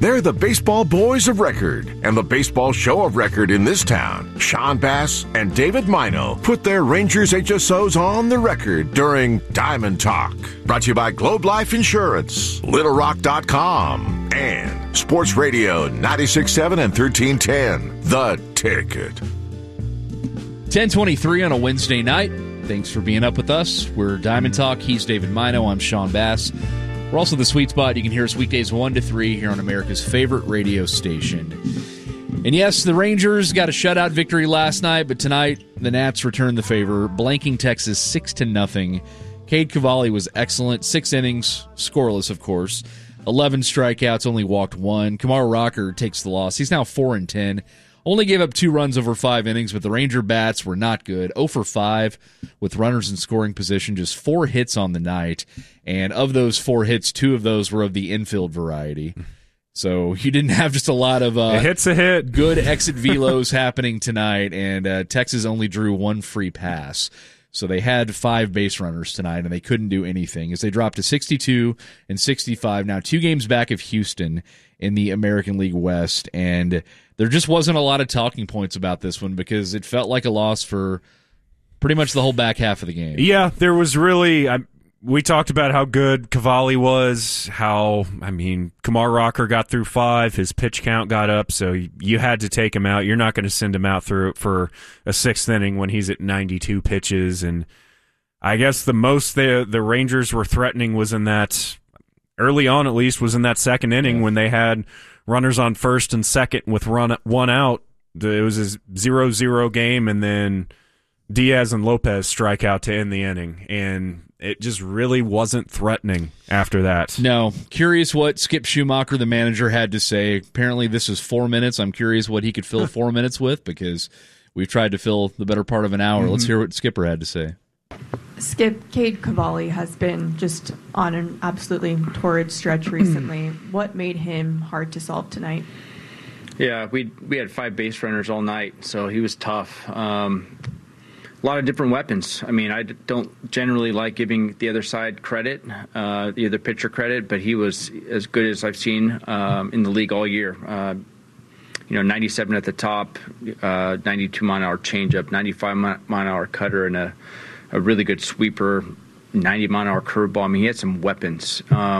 They're the baseball boys of record and the baseball show of record in this town. Sean Bass and David Mino put their Rangers HSOs on the record during Diamond Talk. Brought to you by Globe Life Insurance, LittleRock.com, and Sports Radio 96.7 and 1310, The Ticket. 10:23 on a Wednesday night. Thanks for being up with us. We're Diamond Talk. He's David Mino. I'm Sean Bass. We're also the Sweet Spot. You can hear us weekdays 1 to 3 here on America's favorite radio station. And yes, the Rangers got a shutout victory last night, but tonight the Nats returned the favor, blanking Texas 6-0. Cade Cavalli was excellent. 6 innings, scoreless, of course. 11 strikeouts, only walked 1. Kumar Rocker takes the loss. He's now 4-10. Only gave up 2 runs over 5 innings, but the Ranger bats were not good. 0 for 5 with runners in scoring position, just 4 hits on the night. And of those 4 hits, 2 of those were of the infield variety. So you didn't have just a lot of a hit's a hit. Good exit velos happening tonight, and Texas only drew 1 free pass. So they had 5 base runners tonight, and they couldn't do anything as they dropped to 62 and 65, now 2 games back of Houston in the American League West. And there just wasn't a lot of talking points about this one because it felt like a loss for pretty much the whole back half of the game. Yeah, there was really we talked about how good Cavalli was, Kumar Rocker got through 5, his pitch count got up, so you had to take him out. You're not going to send him out through for a 6th inning when he's at 92 pitches. And I guess the most the Rangers were threatening was in that, early on at least, was in that 2nd inning when they had runners on first and second with 1 out. It was a 0-0 game, and then Diaz and Lopez strike out to end the inning, and it just really wasn't threatening after that. No. Curious what Skip Schumacher, the manager, had to say. Apparently this is 4 minutes. I'm curious what he could fill 4 minutes with because we've tried to fill the better part of an hour. Let's hear what Skipper had to say. Skip, Cade Cavalli has been just on an absolutely torrid stretch recently. What made him hard to solve tonight? Yeah, we had 5 base runners all night, so he was tough. A lot of different weapons. I don't generally like giving the other side credit, the other pitcher credit, but he was as good as I've seen in the league all year. 97 at the top, 92 mile-an-hour changeup, 95 mile-an-hour cutter, and a really good sweeper, 90 mile-an-hour curveball. He had some weapons.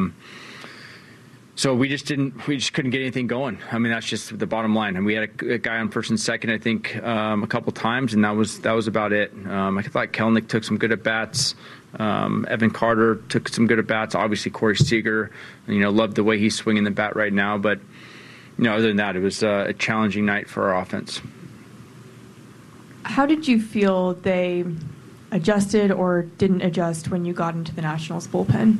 So we just couldn't get anything going. That's just the bottom line. And we had a guy on first and second, I think, a couple times, and that was about it. I thought Kelenic took some good at bats. Evan Carter took some good at bats. Obviously, Corey Seager, loved the way he's swinging the bat right now. But other than that, it was a challenging night for our offense. How did you feel they adjusted or didn't adjust when you got into the Nationals bullpen?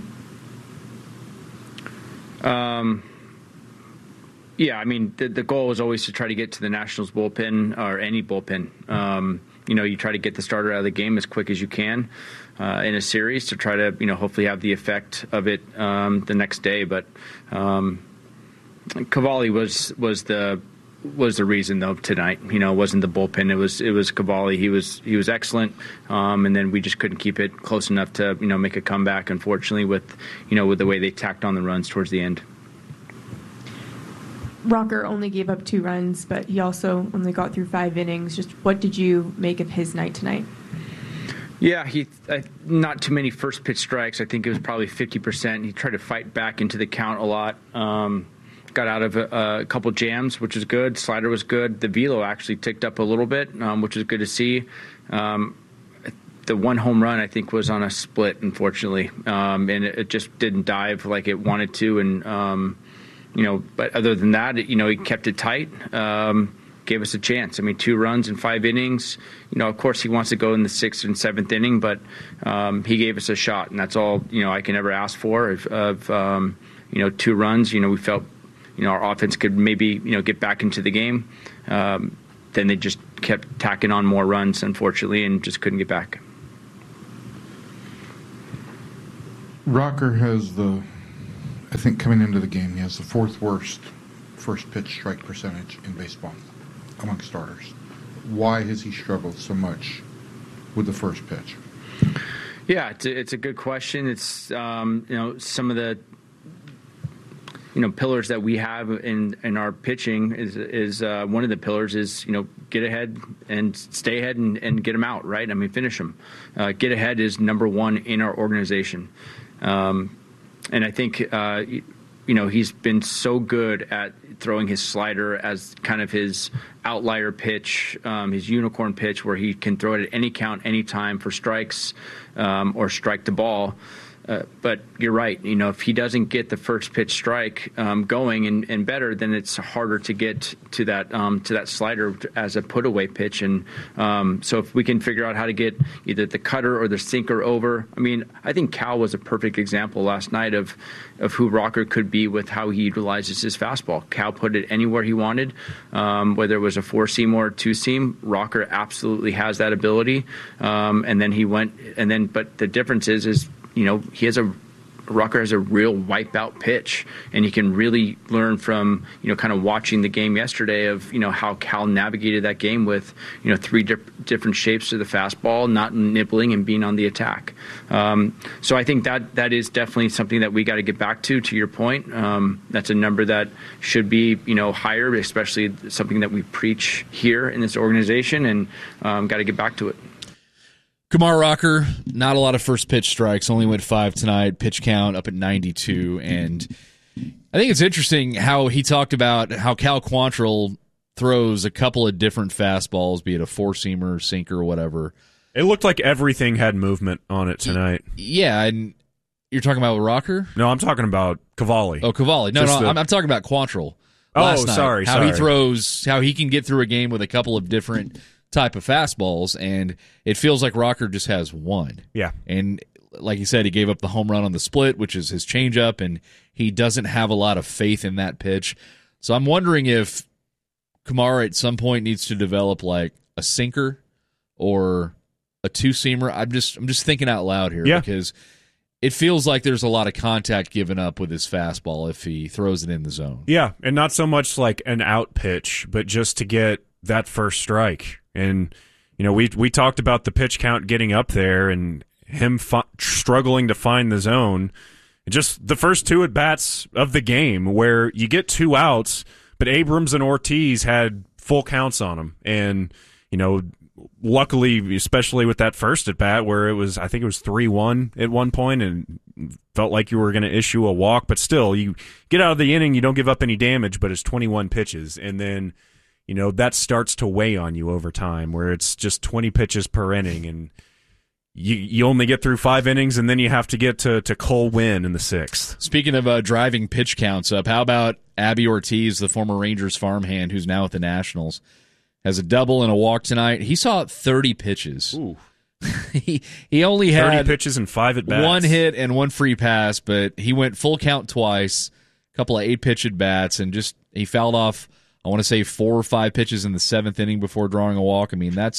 The goal was always to try to get to the Nationals bullpen or any bullpen. You try to get the starter out of the game as quick as you can in a series to try to, hopefully have the effect of it the next day. But Cavalli was the reason though tonight. It wasn't the bullpen. It was Cavalli. He was excellent, and then we just couldn't keep it close enough to make a comeback. Unfortunately, with the way they tacked on the runs towards the end. Rocker only gave up 2 runs, but he also only got through 5 innings. Just what did you make of his night tonight? Yeah, not too many first pitch strikes. I think it was probably 50%. He tried to fight back into the count a lot. Got out of a couple jams, which was good. Slider was good. The velo actually ticked up a little bit, which was good to see. The 1 home run, I think, was on a split, unfortunately, and it just didn't dive like it wanted to. And but other than that, he kept it tight. Gave us a chance. 2 runs in 5 innings. Of course, he wants to go in the 6th and 7th inning, but he gave us a shot, and that's all I can ever ask for. Of 2 runs, we felt our offense could maybe get back into the game. Then they just kept tacking on more runs, unfortunately, and just couldn't get back. Rocker has I think coming into the game, he has the 4th worst first pitch strike percentage in baseball among starters. Why has he struggled so much with the first pitch? Yeah, it's a good question. It's some of the pillars that we have in our pitching is one of the pillars is, get ahead and stay ahead and get them out, right? I mean, finish them. Get ahead is number one in our organization. And I think, he's been so good at throwing his slider as kind of his outlier pitch, his unicorn pitch, where he can throw it at any count, any time for strikes or strike the ball. But you're right. If he doesn't get the first pitch strike going and better, then it's harder to get to that slider as a put away pitch. And so if we can figure out how to get either the cutter or the sinker over, I think Cal was a perfect example last night of who Rocker could be with how he utilizes his fastball. Cal put it anywhere he wanted, whether it was a 4-seam or a 2-seam. Rocker absolutely has that ability. And then he went, but the difference is. Rocker has a real wipeout pitch, and you can really learn from, kind of watching the game yesterday of, how Cal navigated that game with, 3 different shapes to the fastball, not nibbling and being on the attack. So I think that is definitely something that we got to get back to your point. That's a number that should be, higher, especially something that we preach here in this organization, and got to get back to it. Kumar Rocker, not a lot of first pitch strikes, only went 5 tonight, pitch count up at 92, and I think it's interesting how he talked about how Cal Quantrill throws a couple of different fastballs, be it a 4-seamer, sinker, or whatever. It looked like everything had movement on it tonight. Yeah, and you're talking about Rocker? No, I'm talking about Cavalli. Oh, Cavalli. No, I'm talking about Quantrill. Last night. Sorry. He throws, how he can get through a game with a couple of different type of fastballs, and it feels like Rocker just has one. Yeah. And like you said, he gave up the home run on the split, which is his changeup, and he doesn't have a lot of faith in that pitch. So I'm wondering if Kumar at some point needs to develop like a sinker or a 2-seamer. I'm just thinking out loud here because it feels like there's a lot of contact given up with his fastball if he throws it in the zone. Yeah, and not so much like an out pitch, but just to get that first strike. And, we talked about the pitch count getting up there and him struggling to find the zone. Just the first 2 at-bats of the game where you get 2 outs, but Abrams and Ortiz had full counts on them. And, luckily, especially with that first at-bat where I think it was 3-1 at one point and felt like you were going to issue a walk. But still, you get out of the inning, you don't give up any damage, but it's 21 pitches. And then that starts to weigh on you over time where it's just 20 pitches per inning and you only get through 5 innings and then you have to get to Cole Winn in the 6th. Speaking of driving pitch counts up, how about Abby Ortiz, the former Rangers farmhand who's now with the Nationals, has a double and a walk tonight. He saw 30 pitches. Ooh. he only had 30 pitches and 5 at-bats. 1 hit and 1 free pass, but he went full count twice, a couple of 8-pitch at-bats, and he fouled off, I want to say 4 or 5 pitches in the 7th inning before drawing a walk.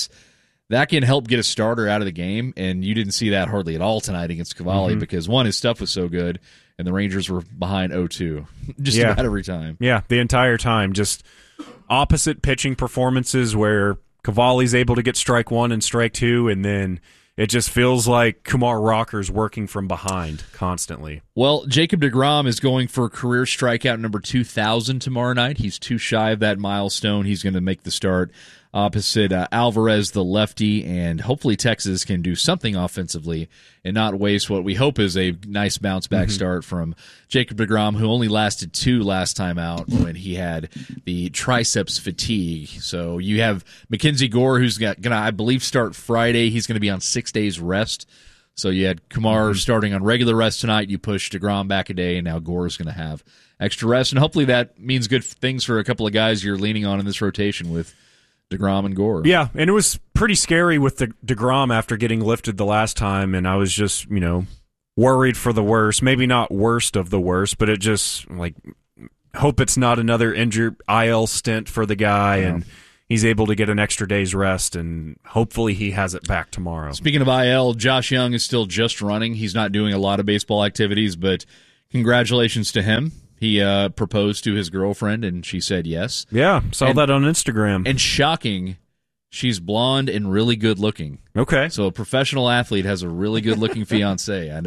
That can help get a starter out of the game, and you didn't see that hardly at all tonight against Cavalli because, one, his stuff was so good, and the Rangers were behind 0-2 about every time. Yeah, the entire time. Just opposite pitching performances where Cavalli's able to get strike 1 and strike 2, and then it just feels like Kumar Rocker's working from behind constantly. Well, Jacob deGrom is going for career strikeout number 2,000 tomorrow night. He's too shy of that milestone. He's going to make the start opposite Alvarez, the lefty, and hopefully Texas can do something offensively and not waste what we hope is a nice bounce-back start from Jacob deGrom, who only lasted 2 last time out when he had the triceps fatigue. So you have Mackenzie Gore, who's going to, I believe, start Friday. He's going to be on 6 days rest. So you had Kumar starting on regular rest tonight. You push deGrom back a day, and now Gore is going to have extra rest. And hopefully that means good things for a couple of guys you're leaning on in this rotation with deGrom and Gore. Yeah, and it was pretty scary with deGrom after getting lifted the last time, and I was just, worried for the worst. Maybe not worst of the worst, but it just, hope it's not another injured IL stint for the guy, and he's able to get an extra day's rest, and hopefully he has it back tomorrow. Speaking of IL, Josh Young is still just running. He's not doing a lot of baseball activities, but congratulations to him. He proposed to his girlfriend, and she said yes. Yeah, saw that on Instagram. And shocking, she's blonde and really good looking. Okay. So a professional athlete has a really good looking fiance.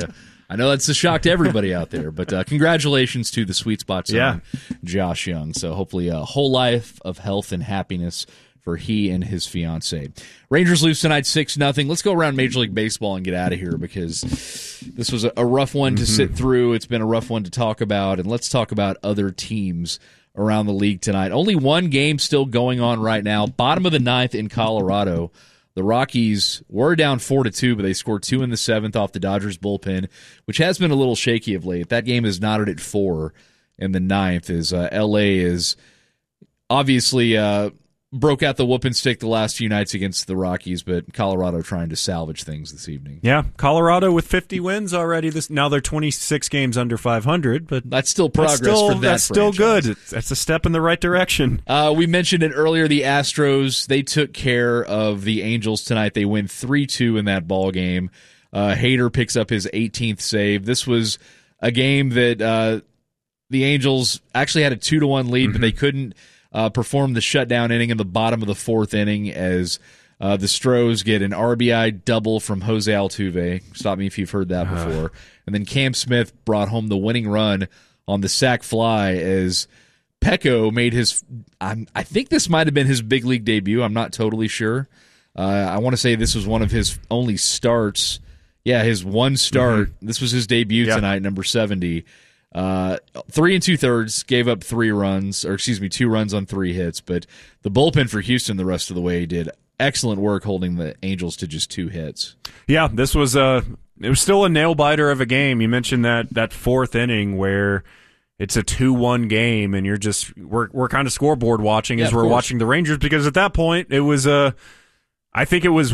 I know that's a shock to everybody out there, but congratulations to the Sweet Spot's own Josh Young. So hopefully a whole life of health and happiness for he and his fiance. Rangers lose tonight 6-0. Let's go around Major League Baseball and get out of here because this was a rough one to sit through. It's been a rough one to talk about, and let's talk about other teams around the league tonight. Only one game still going on right now. Bottom of the ninth in Colorado. The Rockies were down 4-2, but they scored 2 in the 7th off the Dodgers bullpen, which has been a little shaky of late. That game is knotted at 4 in the 9th as L.A. is obviously broke out the whooping stick the last few nights against the Rockies, but Colorado trying to salvage things this evening. Yeah, Colorado with 50 wins already. Now they're 26 games under 500, but that's still progress for that That's still franchise. good. That's a step in the right direction. We mentioned it earlier, the Astros, they took care of the Angels tonight. They win 3-2 in that ball game. Hader picks up his 18th save. This was a game that the Angels actually had a 2-1 lead, but they couldn't performed the shutdown inning in the bottom of the 4th inning as the Stros get an RBI double from Jose Altuve. Stop me if you've heard that before. And then Cam Smith brought home the winning run on the sac fly as Pecco made his, I think this might have been his big league debut. I'm not totally sure. I want to say this was one of his only starts. Yeah, his one start. This was his debut tonight, number 70. 3 2/3, gave up 2 runs on 3 hits, but the bullpen for Houston the rest of the way did excellent work holding the Angels to just 2 hits. Yeah, this was it was still a nail biter of a game. You mentioned that 4th inning where it's a 2-1 game, and we're kind of scoreboard watching as we're watching the Rangers, because at that point it was I think it was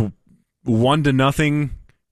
1-0.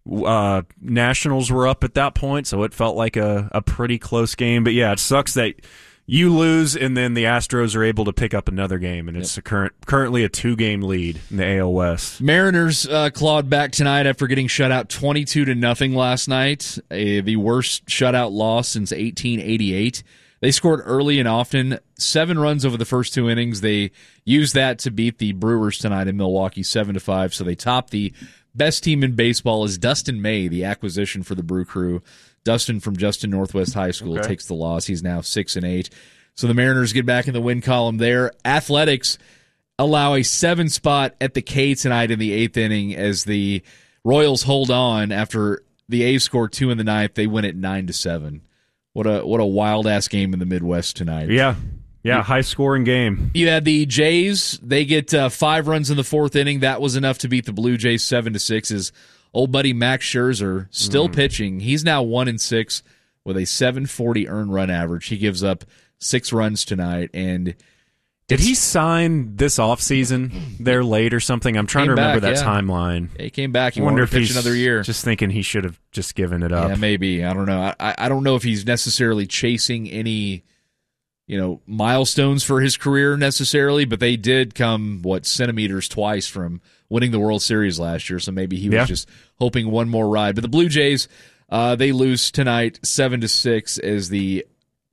Nationals were up at that point, so it felt like a pretty close game. But yeah, it sucks that you lose and then the Astros are able to pick up another game, and it's currently a 2-game lead in the AL West. Mariners clawed back tonight after getting shut out 22-0 last night, the worst shutout loss since 1888. They scored early and often, 7 runs over the first 2 innings. They used that to beat the Brewers tonight in Milwaukee 7-5, so they topped the best team in baseball is Dustin May, the acquisition for the Brew Crew. Dustin from Justin Northwest High School takes the loss. He's now 6-8. So the Mariners get back in the win column there. Athletics allow a 7 spot at the K tonight in the 8th inning as the Royals hold on after the A's score 2 in the 9th. They win it 9-7. What a wild ass game in the Midwest tonight. Yeah, high-scoring game. You had the Jays. They get 5 runs in the 4th inning. That was enough to beat the Blue Jays 7-6. His old buddy Max Scherzer still pitching. He's now 1-6 with a 740 earned run average. He gives up 6 runs tonight. And did he sign this offseason there late or something? I'm trying to remember that timeline. He came back. He wanted to pitch another year. Just thinking he should have just given it up. Yeah, maybe. I don't know. I don't know if he's necessarily chasing any milestones for his career necessarily, but they did come, centimeters twice from winning the World Series last year, so maybe he was just hoping one more ride. But the Blue Jays, they lose tonight 7-6 as the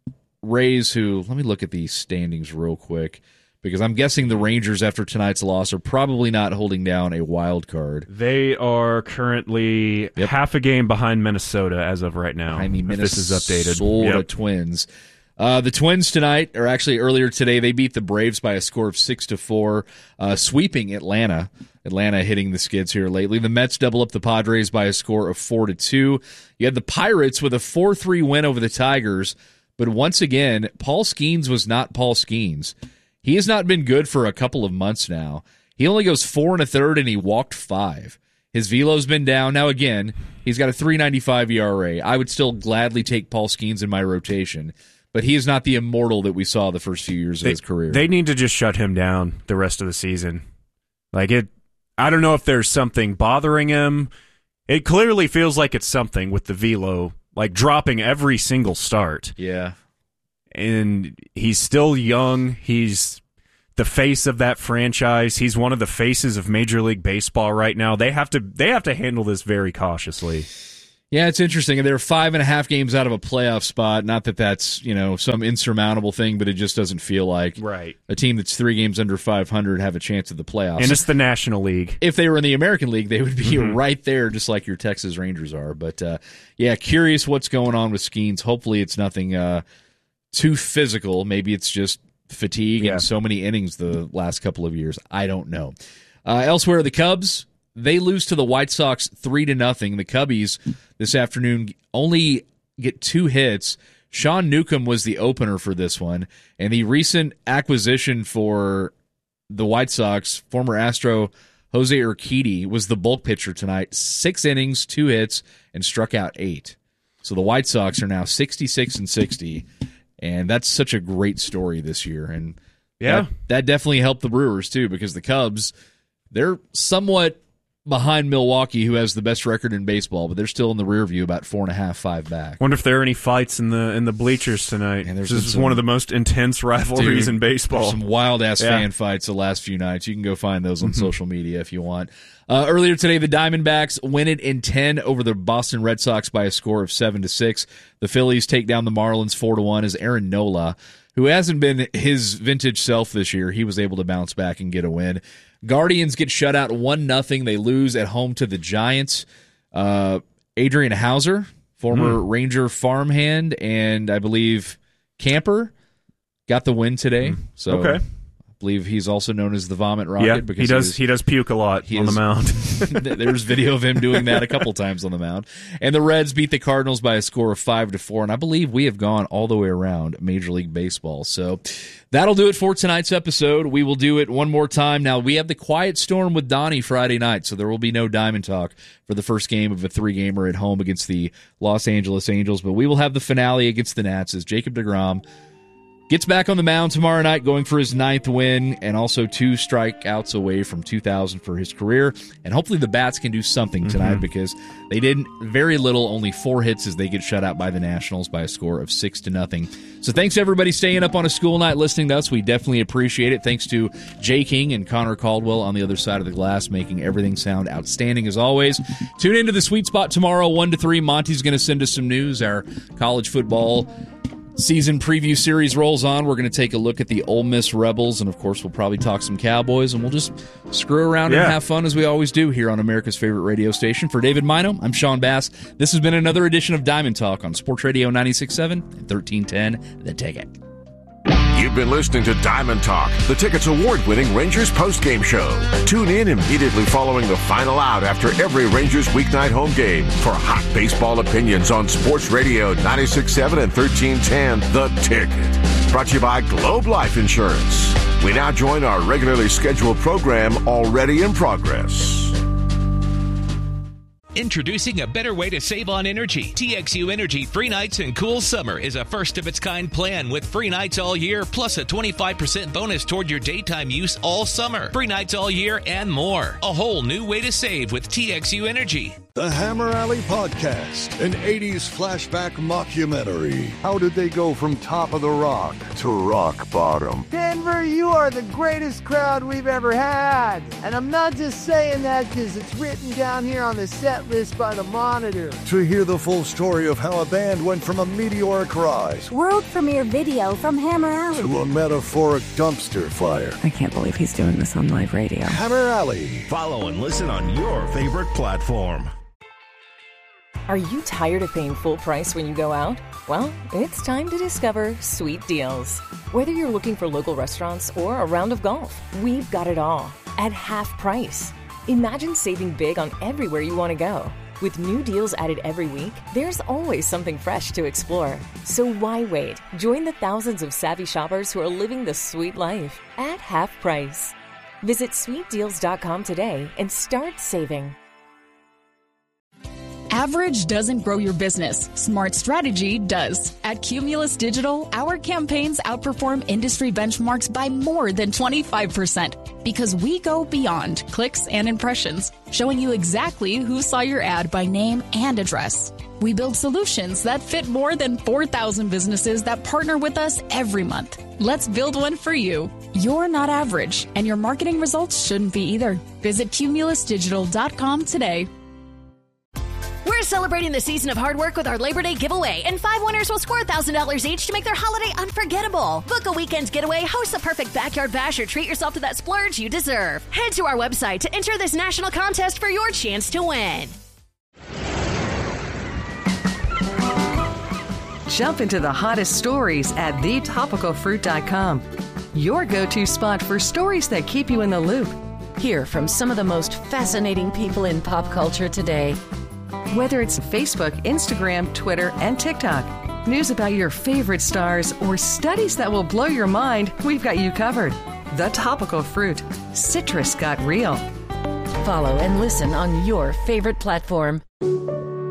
Rays, let me look at the standings real quick, because I'm guessing the Rangers, after tonight's loss, are probably not holding down a wild card. They are currently half a game behind Minnesota as of right now. This is updated. Minnesota Twins. The Twins tonight, or actually earlier today, they beat the Braves by a score of 6-4, sweeping Atlanta. Atlanta hitting the skids here lately. The Mets double up the Padres by a score of 4-2. You had the Pirates with a 4-3 win over the Tigers, but once again, Paul Skeens was not Paul Skeens. He has not been good for a couple of months now. He only goes 4 1/3, and he walked 5. His velo's been down. Now, again, he's got a 3.95 ERA. I would still gladly take Paul Skeens in my rotation, but he is not the immortal that we saw the first few years of his career. They need to just shut him down the rest of the season. I don't know if there's something bothering him. It clearly feels like it's something with the velo, dropping every single start. Yeah. And he's still young. He's the face of that franchise. He's one of the faces of Major League Baseball right now. They have to handle this very cautiously. Yeah, it's interesting. They're 5.5 games out of a playoff spot. Not that that's, some insurmountable thing, but it just doesn't feel like a team that's 3 games under 500 have a chance at the playoffs. And it's the National League. If they were in the American League, they would be right there, just like your Texas Rangers are. But, curious what's going on with Skeens. Hopefully it's nothing too physical. Maybe it's just fatigue and so many innings the last couple of years. I don't know. Elsewhere, the Cubs, they lose to the White Sox 3-0. The Cubbies this afternoon only get 2 hits. Sean Newcomb was the opener for this one, and the recent acquisition for the White Sox, former Astro Jose Urquidy, was the bulk pitcher tonight. 6 innings, 2 hits, and struck out 8. So the White Sox are now 66-60, and that's such a great story this year. And that definitely helped the Brewers too, because the Cubs, they're somewhat behind Milwaukee, who has the best record in baseball, but they're still in the rear view, about 4.5, 5 back. Wonder if there are any fights in the bleachers tonight. This is one of the most intense rivalries in baseball. Some wild-ass fan fights the last few nights. You can go find those on social media if you want. Earlier today, the Diamondbacks win it in 10 over the Boston Red Sox by a score of 7-6. The Phillies take down the Marlins 4-1 as Aaron Nola, who hasn't been his vintage self this year, he was able to bounce back and get a win. Guardians get shut out 1-0. They lose at home to the Giants. Adrian Hauser, former Ranger farmhand, and I believe camper, got the win today. So I believe he's also known as the Vomit Rocket. Because he does puke a lot on the mound. There's video of him doing that a couple times on the mound. And the Reds beat the Cardinals by a score of 5-4. And I believe we have gone all the way around Major League Baseball. So that'll do it for tonight's episode. We will do it one more time. Now, we have the Quiet Storm with Donnie Friday night, so there will be no Diamond Talk for the first game of a 3-gamer at home against the Los Angeles Angels. But we will have the finale against the Nats as Jacob deGrom gets back on the mound tomorrow night, going for his 9th win, and also 2 strikeouts away from 2,000 for his career. And hopefully the Bats can do something tonight, because they did very little, only 4 hits as they get shut out by the Nationals by a score of 6-0. So thanks to everybody staying up on a school night listening to us. We definitely appreciate it. Thanks to Jay King and Connor Caldwell on the other side of the glass, making everything sound outstanding as always. Tune into the Sweet Spot tomorrow, 1 to 3. Monty's going to send us some news. Our college football season preview series rolls on. We're going to take a look at the Ole Miss Rebels, and of course we'll probably talk some Cowboys, and we'll just screw around and have fun as we always do here on America's favorite radio station. For David Mino, I'm Sean Bass. This has been another edition of Diamond Talk on Sports Radio 96.7 and 1310 The Ticket. You've been listening to Diamond Talk, the Ticket's award-winning Rangers postgame show. Tune in immediately following the final out after every Rangers weeknight home game for hot baseball opinions on Sports Radio 96.7 and 1310 The Ticket. Brought to you by Globe Life Insurance. We now join our regularly scheduled program already in progress. Introducing a better way to save on energy. TXU Energy Free Nights and Cool Summer is a first-of-its-kind plan with free nights all year, plus a 25% bonus toward your daytime use all summer. Free nights all year and more. A whole new way to save with TXU Energy. The Hammer Alley Podcast, an 80s flashback mockumentary. How did they go from top of the rock to rock bottom? Denver, you are the greatest crowd we've ever had. And I'm not just saying that because it's written down here on the set list by the Monitor. To hear the full story of how a band went from a meteoric rise, world premiere video from Hammer Alley, to a metaphoric dumpster fire. I can't believe he's doing this on live radio. Hammer Alley. Follow and listen on your favorite platform. Are you tired of paying full price when you go out? Well, it's time to discover Sweet Deals. Whether you're looking for local restaurants or a round of golf, we've got it all at half price. Imagine saving big on everywhere you want to go. With new deals added every week, there's always something fresh to explore. So why wait? Join the thousands of savvy shoppers who are living the sweet life at half price. Visit sweetdeals.com today and start saving. Average doesn't grow your business. Smart strategy does. At Cumulus Digital, our campaigns outperform industry benchmarks by more than 25% because we go beyond clicks and impressions, showing you exactly who saw your ad by name and address. We build solutions that fit more than 4,000 businesses that partner with us every month. Let's build one for you. You're not average, and your marketing results shouldn't be either. Visit cumulusdigital.com today. We're We're celebrating the season of hard work with our Labor Day giveaway, and 5 winners will score $1,000 each to make their holiday unforgettable. Book a weekend getaway, host the perfect backyard bash, or treat yourself to that splurge you deserve. Head to our website to enter this national contest for your chance to win. Jump into the hottest stories at thetopicalfruit.com. Your go-to spot for stories that keep you in the loop. Hear from some of the most fascinating people in pop culture today. Whether it's Facebook, Instagram, Twitter, and TikTok, news about your favorite stars, or studies that will blow your mind, we've got you covered. The Topical Fruit. Citrus got real. Follow and listen on your favorite platform.